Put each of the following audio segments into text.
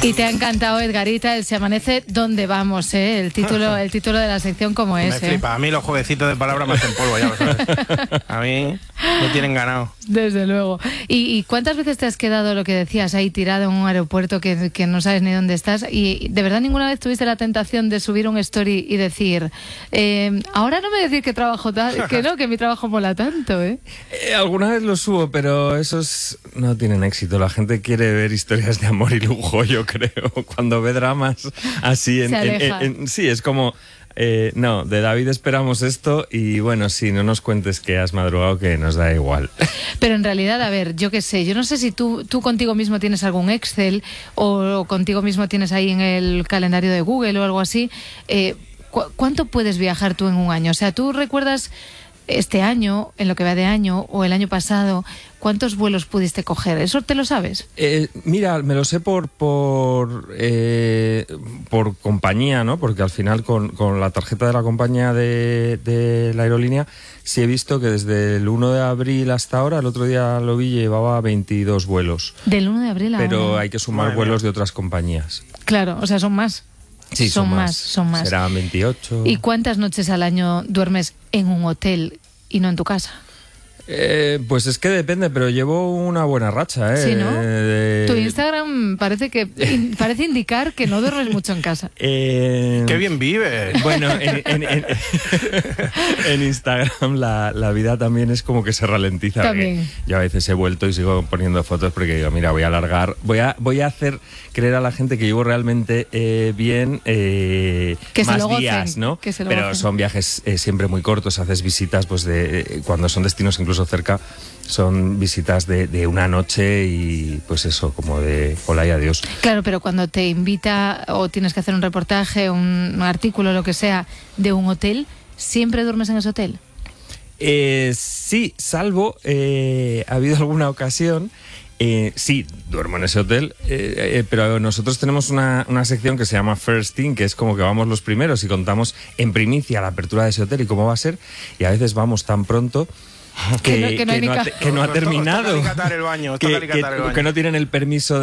Y te ha encantado, Edgarita, el Se amanece, ¿dónde vamos? El título de la sección como es. Me flipa, a mí los jueguecitos de palabras me hacen polvo, ya lo sabes. A mí me tienen ganado. Desde luego. ¿Y cuántas veces te has quedado, lo que decías, ahí tirado en un aeropuerto que no sabes ni dónde estás? ¿Y de verdad ninguna vez tuviste la tentación de subir un story y decir, ahora no me decir que trabajo que mi trabajo mola tanto, Alguna vez lo subo, pero esos no tienen éxito. La gente quiere ver historias de amor y lujo, yo creo. Cuando ve dramas así, sí, es como... no, de David esperamos esto y bueno, sí, no nos cuentes que has madrugado, que nos da igual. Pero en realidad, a ver, yo qué sé, yo no sé si tú contigo mismo tienes algún Excel o contigo mismo tienes ahí en el calendario de Google o algo así. ¿Cuánto puedes viajar tú en un año? O sea, ¿tú recuerdas este año, en lo que va de año, o el año pasado, cuántos vuelos pudiste coger? ¿Eso te lo sabes? Mira, me lo sé por compañía, ¿no? Porque al final con la tarjeta de la compañía de la aerolínea sí he visto que desde el 1 de abril hasta ahora, el otro día lo vi, llevaba 22 vuelos. Del 1 de abril a ahora. Pero hay que sumar vuelos de otras compañías. Claro, o sea, son más. Sí, son más. Serán 28. ¿Y cuántas noches al año duermes en un hotel y no en tu casa? Pues es que depende, pero llevo una buena racha, Sí, ¿no? Tu Instagram parece indicar que no duermes mucho en casa. ¡Qué bien vives! Bueno, en Instagram la vida también es como que se ralentiza. También. Yo a veces he vuelto y sigo poniendo fotos porque digo, mira, voy a alargar, voy a hacer creer a la gente que llevo realmente bien que más días, ¿no? Pero gocen. son viajes siempre muy cortos, haces visitas, pues cuando son destinos incluso cerca, son visitas de una noche y pues eso, como de hola y adiós. Claro, pero cuando te invita o tienes que hacer un reportaje, un artículo, lo que sea, de un hotel, ¿siempre duermes en ese hotel? Sí, salvo ha habido alguna ocasión. Sí, duermo en ese hotel, pero nosotros tenemos una sección que se llama First Thing, que es como que vamos los primeros y contamos en primicia la apertura de ese hotel y cómo va a ser, y a veces vamos tan pronto que no ha terminado, que no tienen el permiso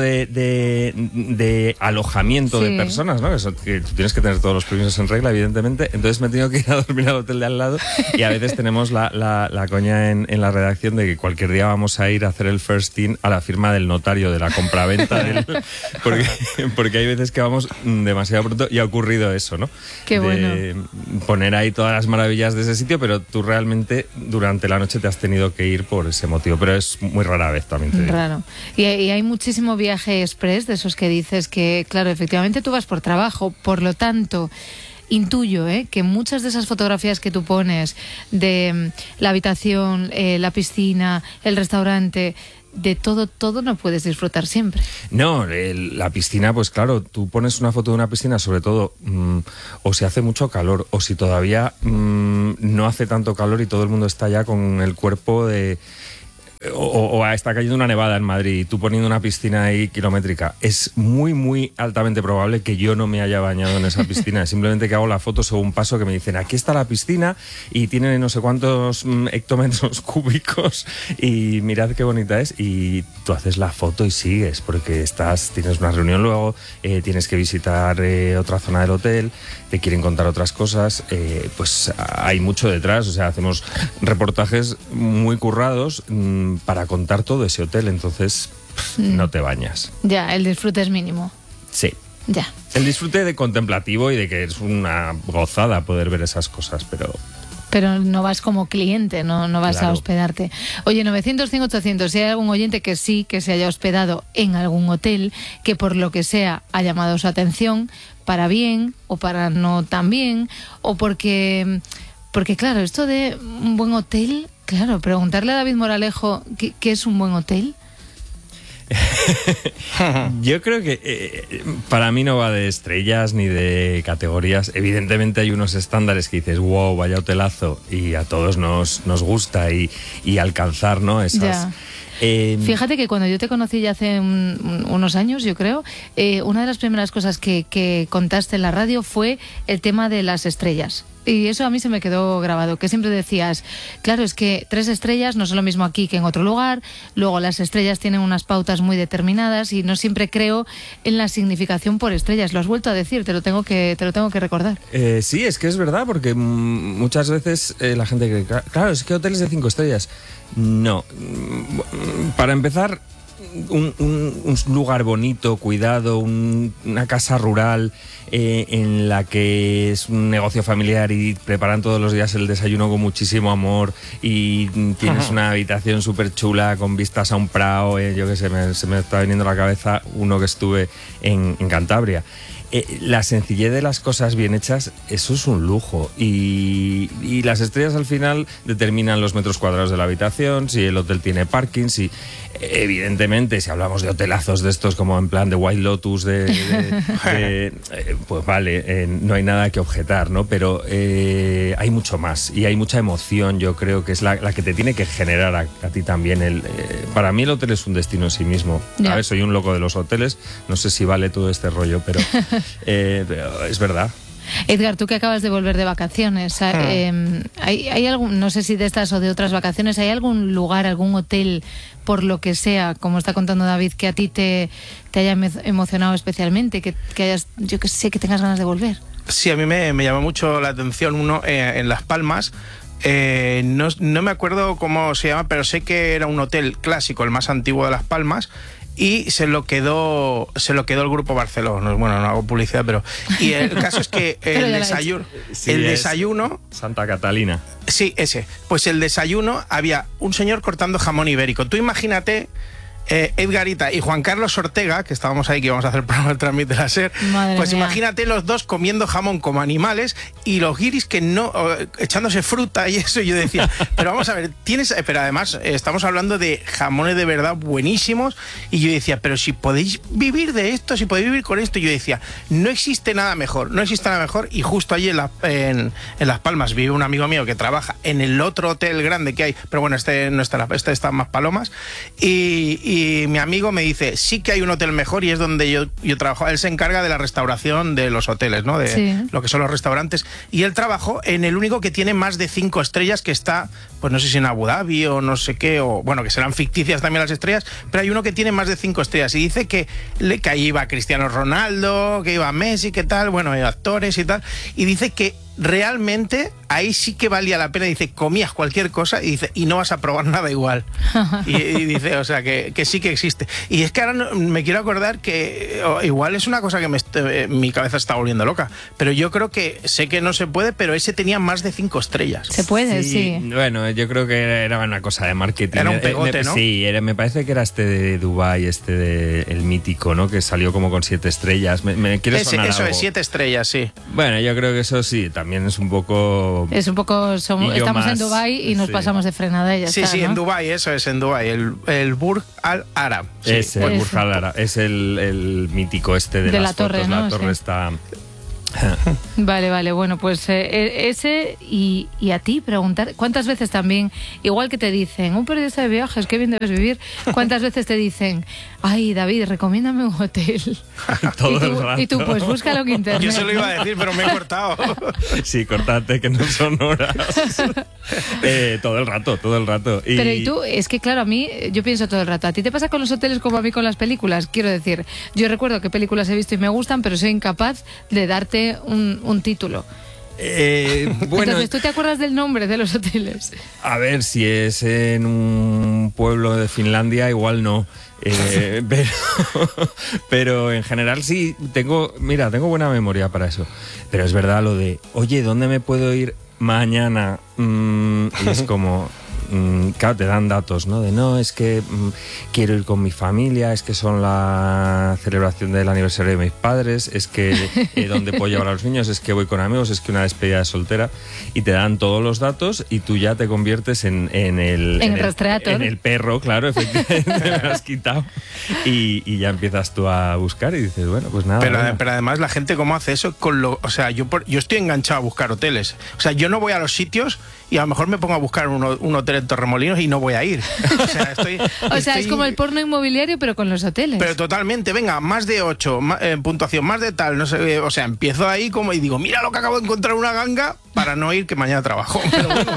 de alojamiento de personas, ¿no? Que tú tienes que tener todos los permisos en regla, evidentemente. Entonces me he tenido que ir a dormir al hotel de al lado y a veces tenemos la coña en la redacción de que cualquier día vamos a ir a hacer el first thing a la firma del notario de la compraventa porque hay veces que vamos demasiado pronto y ha ocurrido eso, ¿no? Qué bueno. Poner ahí todas las maravillas de ese sitio, pero tú realmente durante la noche te has tenido que ir por ese motivo, pero es muy rara vez, también te digo. Raro. Y hay muchísimo viaje express, de esos que dices que, claro, efectivamente tú vas por trabajo, por lo tanto, intuyo que muchas de esas fotografías que tú pones de la habitación, la piscina, el restaurante, de todo no puedes disfrutar siempre. No, la piscina, pues claro, tú pones una foto de una piscina, sobre todo, o si hace mucho calor, o si todavía no hace tanto calor y todo el mundo está ya con el cuerpo de... O está cayendo una nevada en Madrid y tú poniendo una piscina ahí kilométrica, es muy, muy altamente probable que yo no me haya bañado en esa piscina. Simplemente que hago la foto según paso, que me dicen, aquí está la piscina y tiene no sé cuántos hectómetros cúbicos y mirad qué bonita es. Y tú haces la foto y sigues, porque tienes una reunión luego, tienes que visitar otra zona del hotel, te quieren contar otras cosas, pues hay mucho detrás. O sea, hacemos reportajes muy currados para contar todo ese hotel, entonces no te bañas. Ya, el disfrute es mínimo. Sí. Ya. El disfrute de contemplativo y de que es una gozada poder ver esas cosas, pero no vas como cliente, no vas a hospedarte. Oye, 900-100-800, si hay algún oyente que sí, que se haya hospedado en algún hotel, que por lo que sea ha llamado su atención, para bien o para no tan bien, o porque claro, esto de un buen hotel... Claro, preguntarle a David Moralejo ¿qué es un buen hotel? Yo creo que para mí no va de estrellas ni de categorías. Evidentemente hay unos estándares que dices, wow, vaya hotelazo, y a todos nos gusta y alcanzar, ¿no? Esas... Fíjate que cuando yo te conocí ya hace unos años, yo creo, una de las primeras cosas que contaste en la radio fue el tema de las estrellas. Y eso a mí se me quedó grabado, que siempre decías, claro, es que 3 estrellas no son lo mismo aquí que en otro lugar, luego las estrellas tienen unas pautas muy determinadas y no siempre creo en la significación por estrellas. Lo has vuelto a decir, te lo tengo que recordar. Sí, es que es verdad, porque muchas veces la gente cree, claro, es que hoteles de 5 estrellas. No. Para empezar, un lugar bonito, cuidado, una casa rural en la que es un negocio familiar y preparan todos los días el desayuno con muchísimo amor y tienes una habitación súper chula con vistas a un prado, yo qué sé, se me está viniendo a la cabeza uno que estuve en Cantabria. La sencillez de las cosas bien hechas, eso es un lujo, y las estrellas al final determinan los metros cuadrados de la habitación, si el hotel tiene parking, si evidentemente si hablamos de hotelazos de estos como en plan de White Lotus pues vale, no hay nada que objetar, ¿no? Pero hay mucho más y hay mucha emoción, yo creo que es la que te tiene que generar a ti también. Para mí el hotel es un destino en sí mismo. A ver, soy un loco de los hoteles, no sé si vale todo este rollo, pero es verdad. Edgar, tú que acabas de volver de vacaciones, ¿hay algún, no sé si de estas o de otras vacaciones, hay algún lugar, algún hotel, por lo que sea, como está contando David, que a ti te haya emocionado especialmente, que hayas, yo que sé, que tengas ganas de volver? Sí, a mí me llamó mucho la atención uno en Las Palmas. No me acuerdo cómo se llama, pero sé que era un hotel clásico, el más antiguo de Las Palmas, y se lo quedó el Grupo Barceló. Bueno, no hago publicidad, pero... Y el caso es que el desayuno... Santa Catalina. Sí, ese. Pues el desayuno había un señor cortando jamón ibérico. Tú imagínate... Edgarita y Juan Carlos Ortega, que estábamos ahí, que íbamos a hacer el programa del Transmite la SER, pues mía. Imagínate los dos comiendo jamón como animales y los guiris que no, echándose fruta y eso. Y yo decía, pero vamos a ver, pero además estamos hablando de jamones de verdad buenísimos, y yo decía, pero si podéis vivir de esto, si podéis vivir con esto. Y yo decía, no existe nada mejor, y justo allí en Las Palmas vive un amigo mío que trabaja en el otro hotel grande que hay, pero bueno, este no está, este está en Maspalomas, y mi amigo me dice, sí que hay un hotel mejor, y es donde yo trabajo. Él se encarga de la restauración de los hoteles, ¿no? De lo que son los restaurantes. Y él trabajó en el único que tiene más de 5 estrellas, que está, pues no sé si en Abu Dhabi o no sé qué, o bueno, que serán ficticias también las estrellas, pero hay uno que tiene más de 5 estrellas. Y dice que ahí iba Cristiano Ronaldo, que iba Messi, que tal, bueno, actores y tal. Y dice que realmente ahí sí que valía la pena. Dice, comías cualquier cosa y no vas a probar nada igual. y dice, o sea, que sí que existe. Y es que ahora me quiero acordar que igual es una cosa que mi cabeza está volviendo loca, pero yo creo que sé que no se puede, pero ese tenía más de 5 estrellas. Se puede, sí. Bueno, yo creo que era una cosa de marketing. Era un pegote, ¿no? Sí, me parece que era de Dubái, el mítico, ¿no? Que salió como con 7 estrellas. Me quiere sonar eso algo. Es 7 estrellas, sí. Bueno, yo creo que eso sí, también es un poco... estamos en Dubái y nos pasamos de frenada y ya está, Sí, ¿no? en Dubái, eso es, en Dubái, el Burj Al Arab. Sí. El Burj Al Arab, es el mítico de las la torre, fotos, ¿no? La torre está... Vale, bueno, pues ese y a ti preguntar, ¿cuántas veces también, igual que te dicen, un periodista de viajes, qué bien debes vivir, cuántas veces te dicen, ay, David, recomiéndame un hotel? Todo el rato. Y tú, pues búscalo en internet. Yo se lo iba a decir, pero me he cortado. Sí, cortate, que no son horas. Todo el rato. Pero y tú, es que claro, a mí, yo pienso todo el rato, ¿a ti te pasa con los hoteles como a mí con las películas? Quiero decir, yo recuerdo qué películas he visto y me gustan, pero soy incapaz de darte un título. Bueno, entonces, ¿tú te acuerdas del nombre de los hoteles? A ver, si es en un pueblo de Finlandia, igual no. Pero en general sí, tengo buena memoria para eso. Pero es verdad lo de, oye, ¿dónde me puedo ir mañana? Y es como... claro, te dan datos, ¿no? Es que quiero ir con mi familia, es que son la celebración del aniversario de mis padres, es que dónde puedo llevar a los niños, es que voy con amigos, es que una despedida de soltera, y te dan todos los datos y tú ya te conviertes en el rastreador. En el perro, claro, efectivamente, me lo has quitado, y ya empiezas tú a buscar y dices, bueno, pues nada. Pero además la gente cómo hace eso o sea, yo estoy enganchado a buscar hoteles. O sea, yo no voy a los sitios y a lo mejor me pongo a buscar un hotel en Torremolinos y no voy a ir. O sea, es como el porno inmobiliario, pero con los hoteles. Pero totalmente, venga, más de 8, puntuación, más de tal, no sé, o sea, empiezo ahí como y digo, mira lo que acabo de encontrar, una ganga, para no ir, que mañana trabajo. Pero bueno.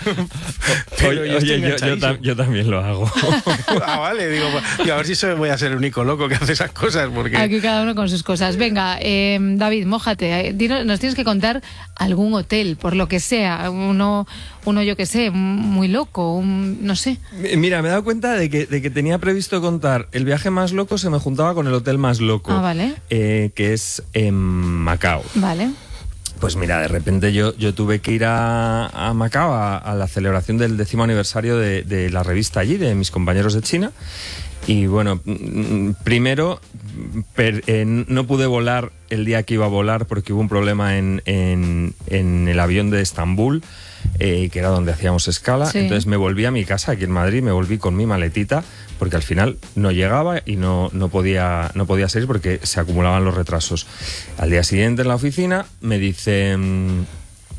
Yo también lo hago. Vale, digo, y a ver si voy a ser el único loco que hace esas cosas. Porque... Aquí cada uno con sus cosas. Venga, David, mójate. Nos tienes que contar algún hotel, por lo que sea. Uno yo que sé, muy loco, no sé. Mira, me he dado cuenta de que tenía previsto contar el viaje más loco, se me juntaba con el hotel más loco. Ah, vale. Que es en Macao. Vale. Pues mira, de repente yo tuve que ir a Macao a la celebración del 10º aniversario de la revista allí, de mis compañeros de China. Y bueno, primero no pude volar el día que iba a volar porque hubo un problema en el avión de Estambul, que era donde hacíamos escala. Sí. Entonces me volví a mi casa aquí en Madrid, me volví con mi maletita porque al final no llegaba y no podía salir porque se acumulaban los retrasos. Al día siguiente en la oficina me dicen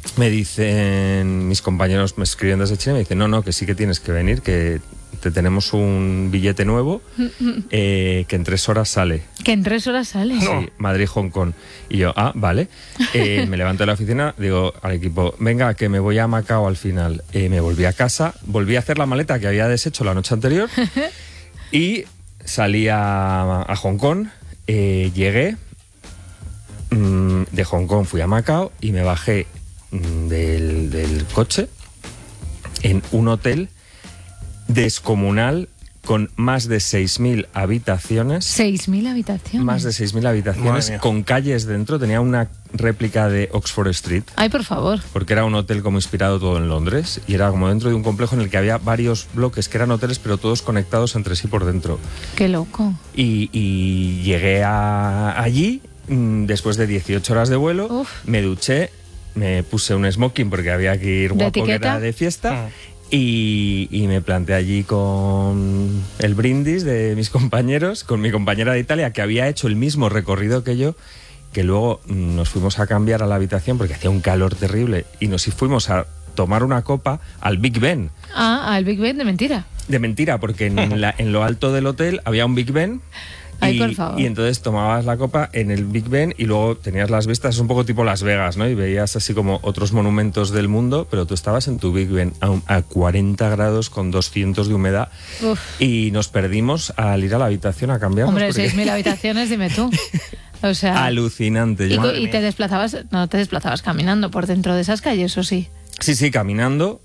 mis compañeros, me escriben desde China, me dicen no, que sí que tienes que venir, que te tenemos un billete nuevo que en 3 horas sale. ¿Que en 3 horas sale? Sí, Madrid-Hong Kong. Y yo, vale. Me levanto de la oficina, digo al equipo, venga, que me voy a Macao al final. Me volví a casa, volví a hacer la maleta que había deshecho la noche anterior y salí a Hong Kong. Llegué de Hong Kong, fui a Macao y me bajé del coche en un hotel descomunal con más de 6.000 habitaciones. ¿6.000 habitaciones? Más de 6.000 habitaciones, con calles dentro. Tenía una réplica de Oxford Street. Ay, por favor. Porque era un hotel como inspirado todo en Londres. Y era como dentro de un complejo en el que había varios bloques que eran hoteles, pero todos conectados entre sí por dentro. Qué loco. Y llegué allí, después de 18 horas de vuelo. Uf. Me duché, me puse un smoking porque había que ir guapo, que era de fiesta. Y me planté allí con el brindis de mis compañeros, con mi compañera de Italia, que había hecho el mismo recorrido que yo, que luego nos fuimos a cambiar a la habitación porque hacía un calor terrible y nos fuimos a tomar una copa al Big Ben. Al Big Ben, de mentira. De mentira, porque en lo alto del hotel había un Big Ben. Ay, por favor. Y entonces tomabas la copa en el Big Ben y luego tenías las vistas, es un poco tipo Las Vegas, ¿no? Y veías así como otros monumentos del mundo, pero tú estabas en tu Big Ben a 40 grados con 200 de humedad. Uf. Y nos perdimos al ir a la habitación a cambiarnos. Hombre, 6.000 habitaciones, dime tú. O sea, alucinante. ¿Y te desplazabas, no te desplazabas caminando por dentro de esas calles, o sí? Sí, caminando.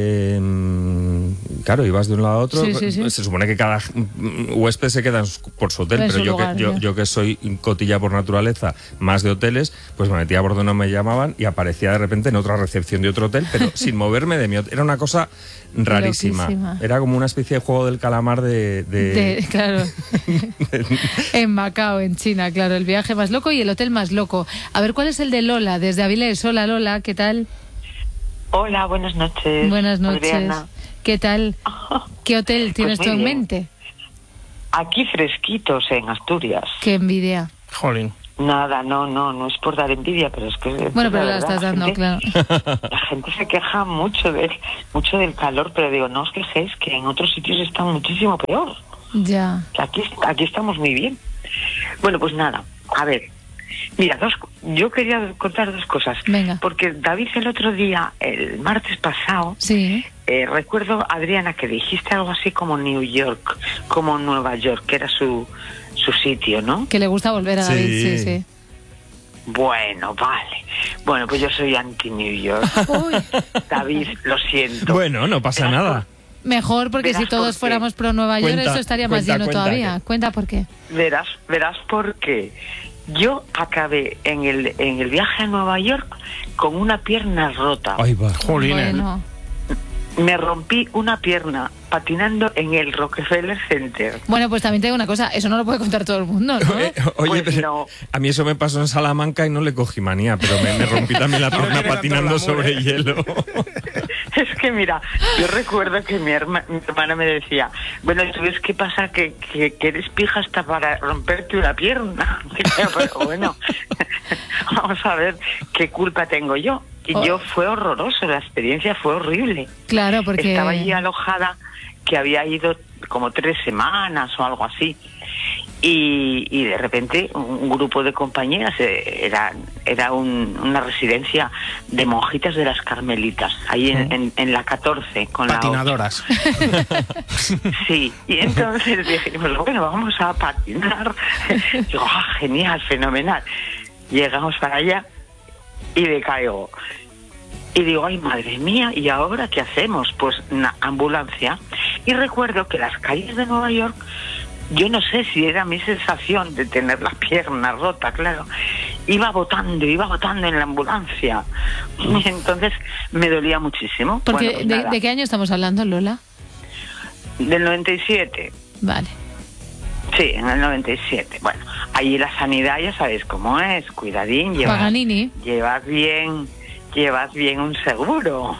Claro, ibas de un lado a otro. Sí. Se supone que cada huésped se queda por su hotel, pero yo que soy cotilla por naturaleza, más de hoteles, pues me metía por donde me llamaban y aparecía de repente en otra recepción de otro hotel, pero sin moverme de mi hotel. Era una cosa rarísima. Loquísima. Era como una especie de juego del calamar claro. En Macao, en China, claro. El viaje más loco y el hotel más loco. A ver, ¿cuál es el de Lola? Desde Avilés. Hola, Lola, ¿qué tal? Hola, buenas noches. Buenas noches. Adriana. ¿Qué tal? ¿Qué hotel tienes tú en mente? Aquí fresquitos, en Asturias. Qué envidia. Jolín. Nada, no es por dar envidia, pero es que... Bueno, pero la estás dando, claro. La gente se queja mucho del calor, pero digo, no os quejéis, que en otros sitios está muchísimo peor. Ya. Aquí estamos muy bien. Bueno, pues nada, a ver. Mira, yo quería contar 2 cosas. Venga. Porque David el otro día, el martes pasado, sí. Recuerdo, Adriana, que dijiste algo así como New York, como Nueva York, que era su sitio, ¿no? Que le gusta volver a David, sí. Bueno, vale. Bueno, pues yo soy anti-New York. Uy. David, lo siento. Bueno, no pasa nada. Mejor, porque si todos fuéramos pro Nueva York, eso estaría más lleno todavía. Cuenta por qué. Verás por qué. Yo acabé en el viaje a Nueva York con una pierna rota. Ay, va. Bueno. Me rompí una pierna patinando en el Rockefeller Center. Bueno, pues también te digo una cosa, eso no lo puede contar todo el mundo, ¿no? Oye, pues no. A mí eso me pasó en Salamanca y no le cogí manía, pero me rompí también la pierna patinando sobre hielo. Es que mira, yo recuerdo que mi hermana me decía, bueno, ¿tú ves qué pasa? Que eres pija hasta para romperte una pierna. Pero bueno, vamos a ver qué culpa tengo yo. yo fue horroroso, la experiencia fue horrible. Claro, porque... Estaba allí alojada, que había ido como 3 semanas o algo así. Y de repente un grupo de compañeras, era una residencia de monjitas de las Carmelitas, ahí en la 14 con patinadoras. Sí, y entonces dijimos, bueno, vamos a patinar. Digo, genial, fenomenal. Llegamos para allá y decaigo. Y digo, ay, madre mía, ¿y ahora qué hacemos? Pues una ambulancia. Y recuerdo que las calles de Nueva York, yo no sé si era mi sensación de tener la pierna rota, claro, iba botando en la ambulancia. Y entonces me dolía muchísimo. Porque, bueno, ¿de qué año estamos hablando, Lola? Del 97. Vale. Sí, en el 97. Bueno, allí la sanidad ya sabéis cómo es, cuidadín, llevas bien un seguro,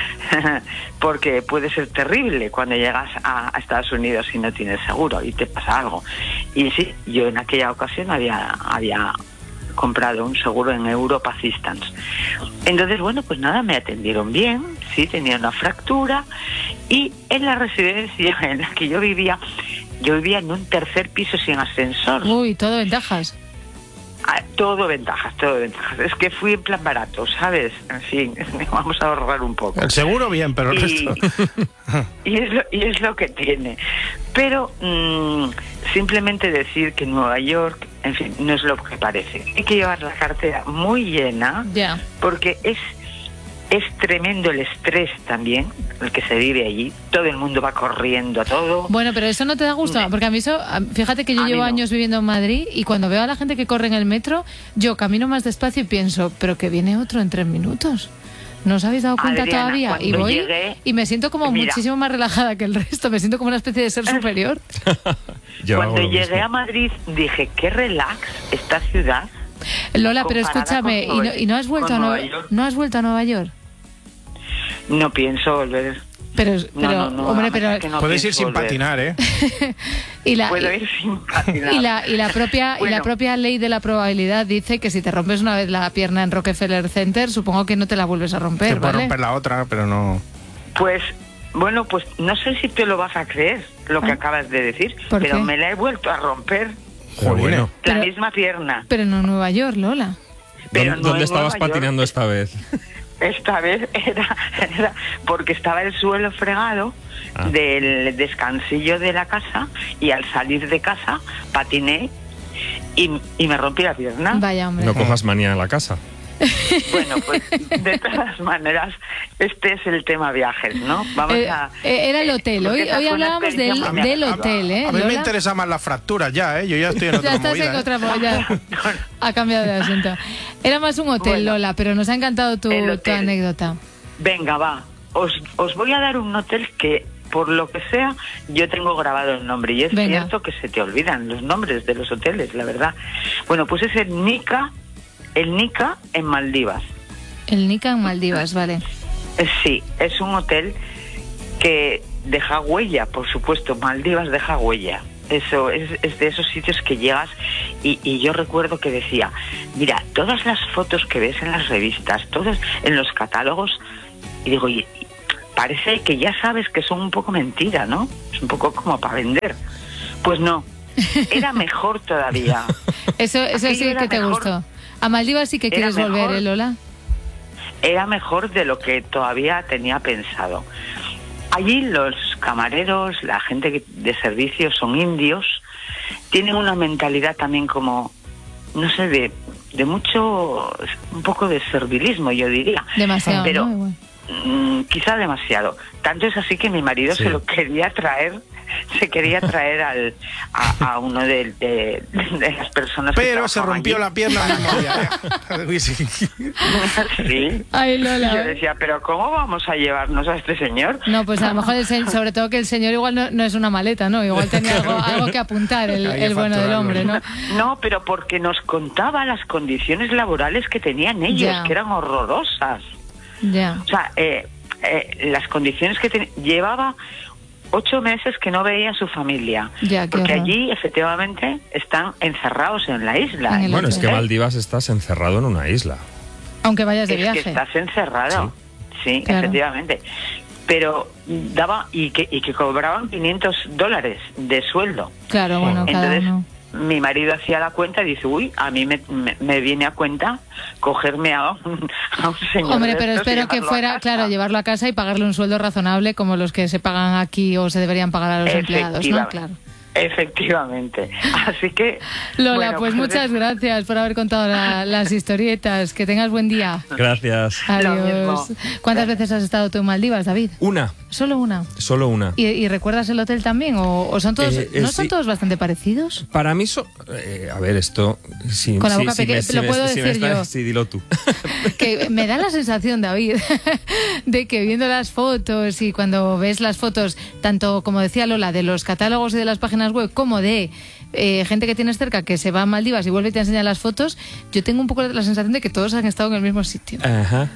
porque puede ser terrible cuando llegas a Estados Unidos y no tienes seguro y te pasa algo. Y sí, yo en aquella ocasión había comprado un seguro en Europa Assistance. Entonces, bueno, pues nada, me atendieron bien, sí, tenía una fractura, y en la residencia en la que yo vivía en un 3er piso sin ascensor. Uy, todo ventajas. Todo ventajas. Es que fui en plan barato, ¿sabes? En fin, vamos a ahorrar un poco. El seguro bien, pero el resto... y es lo que tiene. Pero simplemente decir que Nueva York, en fin, no es lo que parece. Hay que llevar la cartera muy llena, porque es tremendo el estrés también, el que se vive allí. Todo el mundo va corriendo a todo. Bueno, pero eso no te da gusto, porque a mí eso... Fíjate que yo llevo años viviendo en Madrid y cuando veo a la gente que corre en el metro, yo camino más despacio y pienso, pero que viene otro en 3 minutos. ¿No os habéis dado cuenta, Adriana, todavía? Y voy y me siento como muchísimo más relajada que el resto. Me siento como una especie de ser superior. Cuando llegué a Madrid dije, qué relax esta ciudad. Lola, pero escúchame, ¿y no has vuelto a Nueva York? No pienso volver. Pero hombre, pero es que no puedes ir sin volver. patinar, ¿eh? Puedo ir sin patinar. Y la propia ley de la probabilidad dice que si te rompes una vez la pierna en Rockefeller Center, supongo que no te la vuelves a romper, te puedes romper la otra, pero no. Pues bueno, pues no sé si te lo vas a creer lo que acabas de decir, pero me la he vuelto a romper. Joder. La misma pierna. Pero no en Nueva York, Lola. ¿Dónde estabas patinando esta vez? Esta vez era porque estaba el suelo fregado del descansillo de la casa, y al salir de casa patiné y me rompí la pierna. Vaya, hombre. No cojas manía en la casa. Bueno, pues de todas maneras, este es el tema viajes, ¿no? Era el hotel. Hoy hablábamos del hotel, ¿eh? A mí me interesa más las fracturas ya, ¿eh? Yo ya estoy en otra movida. Ya estás en otra movida. Ha cambiado de asunto. Era más un hotel, Lola, pero nos ha encantado tu anécdota. Venga, va. Os voy a dar un hotel que, por lo que sea, yo tengo grabado el nombre. Y es cierto que se te olvidan los nombres de los hoteles, la verdad. Bueno, pues es el Nika en Maldivas. El Nika en Maldivas, vale. Sí, es un hotel que deja huella, por supuesto. Maldivas deja huella. Eso es de esos sitios que llegas y yo recuerdo que decía, mira, todas las fotos que ves en las revistas, todos en los catálogos, y digo, y parece que ya sabes que son un poco mentira, ¿no? Es un poco como para vender. Pues no, era mejor todavía. Eso sí que te gustó. A Maldivas sí que quieres volver, ¿eh, Lola? Era mejor de lo que todavía tenía pensado. Allí los camareros, la gente de servicio son indios, tienen una mentalidad también como, no sé, de mucho, un poco de servilismo, yo diría. Demasiado, pero ¿no? Quizá demasiado. Tanto es así que mi marido se lo quería traer. Se quería traer a uno de las personas. Pero se rompió allí. La pierna mismo día. Sí. Ay, Lola. Yo decía, pero ¿cómo vamos a llevarnos a este señor? No, pues a lo mejor sobre todo que el señor igual no es una maleta, ¿no? Igual tenía algo que apuntar el bueno del hombre, ¿no? No, pero porque nos contaba las condiciones laborales que tenían ellos, que eran horrorosas. Ya. O sea, las condiciones que llevaba 8 meses que no veía a su familia, porque allí efectivamente están encerrados en la isla. Bueno, es que Maldivas estás encerrado en una isla. Aunque vayas de viaje. Que estás encerrado. Sí, claro. Efectivamente. Pero y que cobraban $500 de sueldo. Claro, bueno, entonces, cada uno. Mi marido hacía la cuenta y dice, a mí me viene a cuenta cogerme a un señor. Hombre, pero espero que fuera, claro, llevarlo a casa y pagarle un sueldo razonable como los que se pagan aquí o se deberían pagar a los empleados, ¿no? Claro. Efectivamente. Así que... Lola, pues muchas gracias por haber contado las historietas. Que tengas buen día. Gracias. Adiós. ¿Cuántas veces has estado tú en Maldivas, David? Una. ¿Solo una? Solo una. ¿Y recuerdas el hotel también? ¿O son todos, son todos bastante parecidos? Para mí a ver, esto... Con la boca pequeña, lo puedo decir yo. Sí, dilo tú. Que me da la sensación, David, de que viendo las fotos y cuando ves las fotos, tanto como decía Lola, de los catálogos y de las páginas web, como de gente que tienes cerca que se va a Maldivas y vuelve y te enseña las fotos, yo tengo un poco la sensación de que todos han estado en el mismo sitio. Ajá.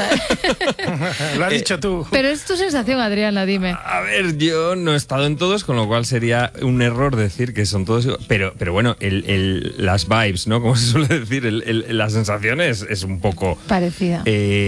Lo has dicho tú. Pero es tu sensación, Adriana, dime. A ver, yo no he estado en todos, con lo cual sería un error decir que son todos igual. Pero bueno, las vibes, ¿no? Como se suele decir, la sensación es un poco... parecida.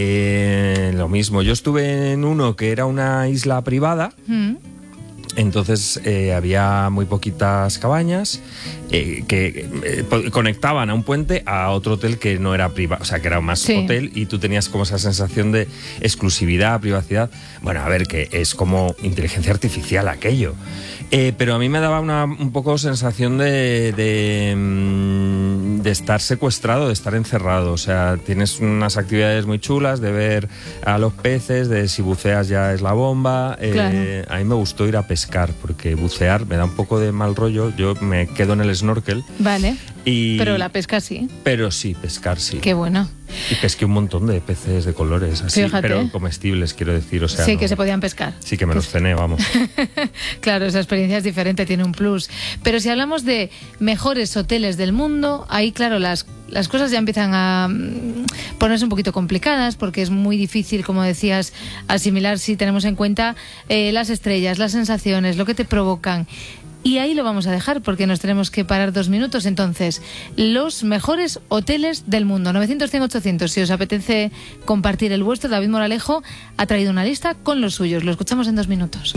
Lo mismo. Yo estuve en uno que era una isla privada. Entonces había muy poquitas cabañas que conectaban a un puente a otro hotel que no era privado, o sea, que era más hotel, y tú tenías como esa sensación de exclusividad, privacidad. Bueno, a ver, que es como inteligencia artificial aquello. Pero a mí me daba un poco sensación de estar secuestrado, de estar encerrado. O sea, tienes unas actividades muy chulas de ver a los peces, de si buceas ya es la bomba. Claro. A mí me gustó ir a pescar, porque bucear me da un poco de mal rollo. Yo me quedo en el snorkel. Vale. Pero la pesca sí. Pero sí, pescar sí. Qué bueno. Y pesqué un montón de peces de colores, así, fíjate, pero comestibles, quiero decir. O sea, sí, que se podían pescar. Sí, que me los cené, vamos. Claro, esa experiencia es diferente, tiene un plus. Pero si hablamos de mejores hoteles del mundo, ahí, claro, las cosas ya empiezan a ponerse un poquito complicadas, porque es muy difícil, como decías, asimilar si tenemos en cuenta las estrellas, las sensaciones, lo que te provocan. Y ahí lo vamos a dejar porque nos tenemos que parar 2 minutos. Entonces, los mejores hoteles del mundo. 900-100-800. Si os apetece compartir el vuestro, David Moralejo ha traído una lista con los suyos. Lo escuchamos en 2 minutos.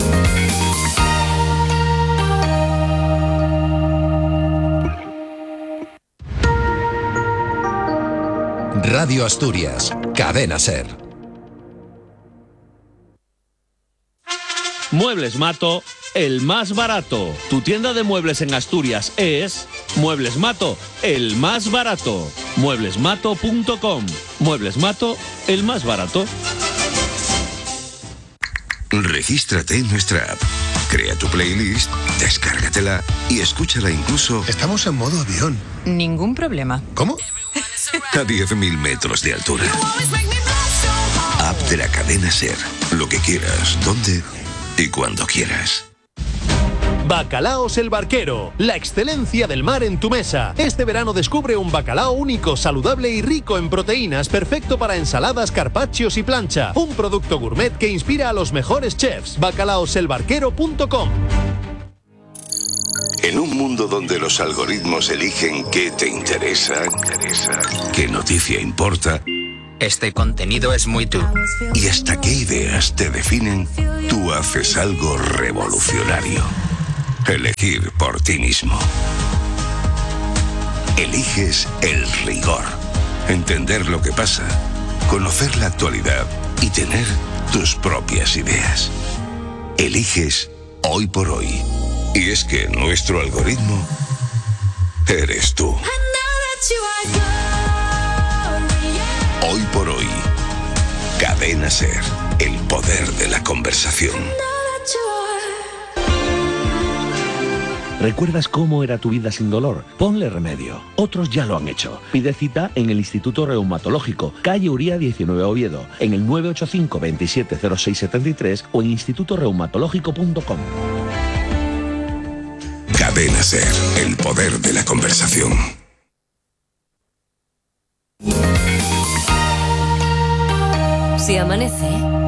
Radio Asturias, Cadena SER. Muebles Mato, el más barato. Tu tienda de muebles en Asturias es Muebles Mato, el más barato. Mueblesmato.com. Muebles Mato, el más barato. Regístrate en nuestra app. Crea tu playlist, descárgatela y escúchala incluso... Estamos en modo avión. Ningún problema. ¿Cómo? A 10.000 metros de altura. App de la cadena SER. Lo que quieras, donde y cuando quieras. Bacalaos el Barquero, la excelencia del mar en tu mesa. Este verano descubre un bacalao único, saludable y rico en proteínas, perfecto para ensaladas, carpaccios y plancha. Un producto gourmet que inspira a los mejores chefs. Bacalaoselbarquero.com. En un mundo donde los algoritmos eligen qué te interesa, qué noticia importa, este contenido es muy tú. y hasta qué ideas te definen, tú haces algo revolucionario. Elegir por ti mismo. Eliges el rigor. Entender lo que pasa, conocer la actualidad y tener tus propias ideas. Eliges Hoy por Hoy. Y es que nuestro algoritmo eres tú. Hoy por Hoy. Cadena SER. El poder de la conversación. ¿Recuerdas cómo era tu vida sin dolor? Ponle remedio. Otros ya lo han hecho. Pide cita en el Instituto Reumatológico, calle Uría 19 Oviedo, en el 985 270673 o en institutoreumatológico.com. Cadena SER. El poder de la conversación. Si amanece,